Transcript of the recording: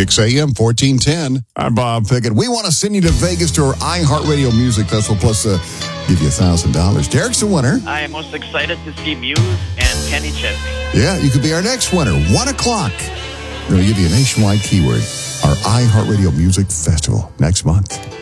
Kicks AM 1410. I'm Bob Pickett. We want to send you to Vegas to our iHeartRadio Music Festival, plus give you $1,000. Derek's the winner. I am most excited to see Muse and Kenny Chesney. Yeah, you could be our next winner. 1 o'clock. We're going to give you a nationwide keyword. Our iHeartRadio Music Festival next month.